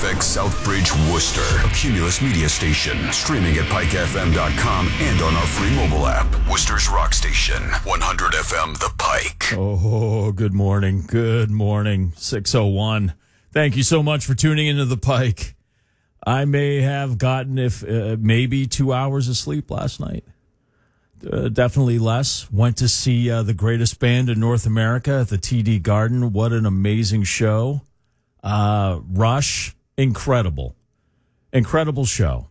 traffic, Southbridge, Worcester. A Cumulus media station. Streaming at pikefm.com and on our free mobile app. Worcester's rock station. 100 FM The Pike. Oh, good morning. Good morning. 6:01. Thank you so much for tuning into The Pike. I may have gotten maybe 2 hours of sleep last night. Definitely less. Went to see the greatest band in North America at the TD Garden. What an amazing show. Rush, incredible show.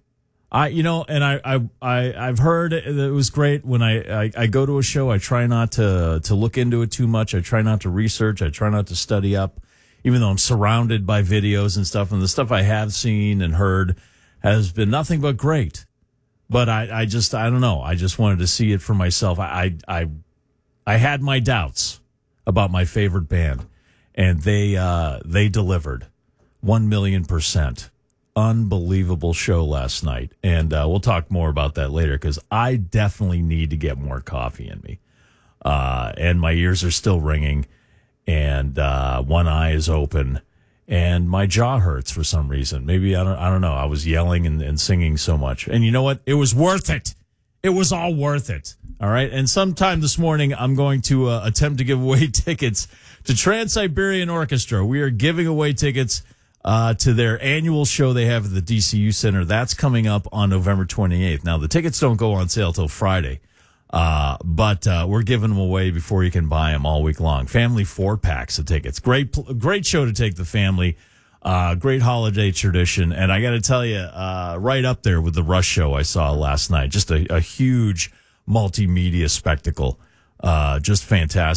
I've heard it was great. When I go to a show, I try not to look into it too much. I try not to research. I try not to study up, even though I'm surrounded by videos and stuff. And the stuff I have seen and heard has been nothing but great. But I don't know. I just wanted to see it for myself. I had my doubts about my favorite band, and they delivered 1,000,000%. Unbelievable show last night, and we'll talk more about that later because I definitely need to get more coffee in me, and my ears are still ringing, and one eye is open. And my jaw hurts for some reason. Maybe, I don't know. I was yelling and singing so much. And you know what? It was worth it. It was all worth it. All right? And sometime this morning, I'm going to attempt to give away tickets to Trans-Siberian Orchestra. We are giving away tickets to their annual show they have at the DCU Center. That's coming up on November 28th. Now, the tickets don't go on sale till Friday. But we're giving them away before you can buy them all week long. Family 4-packs of tickets. Great show to take the family. Great holiday tradition. And I got to tell you, right up there with the Rush show I saw last night. Just a huge multimedia spectacle. Just fantastic.